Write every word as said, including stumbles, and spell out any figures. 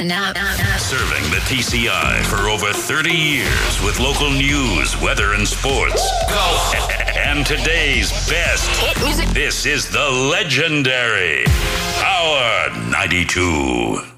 now, now, now. Serving the T C I for over thirty years with local news, weather, and sports. Go! And today's best Hit music. This is the legendary Power ninety-two.